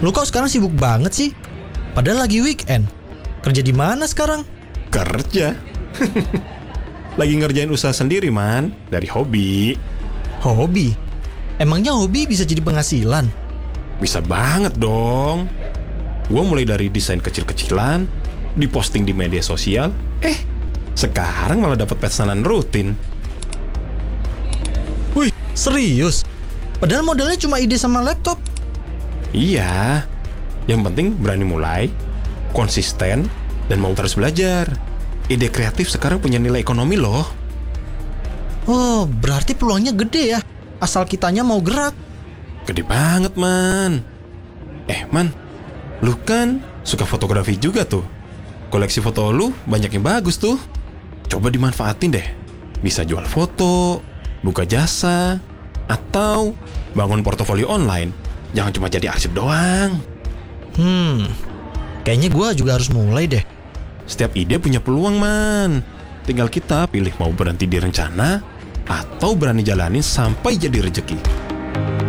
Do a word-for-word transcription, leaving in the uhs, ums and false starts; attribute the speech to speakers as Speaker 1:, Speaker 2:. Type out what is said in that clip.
Speaker 1: Lu kok sekarang sibuk banget sih? Padahal lagi weekend. Kerja di mana sekarang?
Speaker 2: Kerja. Lagi ngerjain usaha sendiri, man. Dari hobi.
Speaker 1: Hobi? Emangnya hobi bisa jadi penghasilan?
Speaker 2: Bisa banget dong. Gue mulai dari desain kecil-kecilan, diposting di media sosial. Eh, sekarang malah dapat pesanan rutin.
Speaker 1: Wih, serius? Padahal modalnya cuma ide sama laptop.
Speaker 2: Iya. Yang penting berani mulai, konsisten, dan mau terus belajar. Ide kreatif sekarang punya nilai ekonomi loh.
Speaker 1: Oh, berarti peluangnya gede ya, asal kitanya mau gerak.
Speaker 2: Gede banget, man. Eh, man, lu kan suka fotografi juga tuh. Koleksi foto lu banyak yang bagus tuh. Coba dimanfaatin deh. Bisa jual foto, buka jasa, atau bangun portofolio online. Jangan cuma jadi arsip doang.
Speaker 1: Hmm, kayaknya gue juga harus mulai deh.
Speaker 2: Setiap ide punya peluang, man. Tinggal kita pilih mau berhenti di rencana atau berani jalanin sampai jadi rezeki.